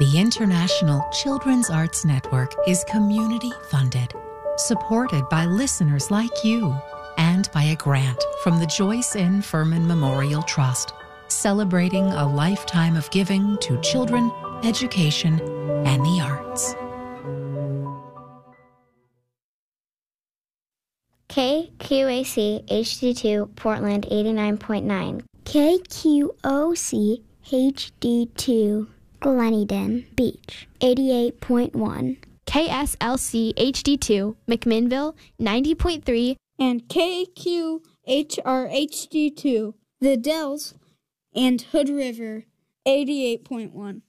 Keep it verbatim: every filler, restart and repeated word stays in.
The International Children's Arts Network is community-funded, supported by listeners like you, and by a grant from the Joyce N. Furman Memorial Trust, celebrating a lifetime of giving to children, education, and the arts. K Q A C H D two Portland eighty-nine point nine. K Q O C H D two Gleneden Beach eighty-eight point one. K S L C H D two McMinnville ninety point three. And K Q H R H D two The Dells and Hood River eighty-eight point one.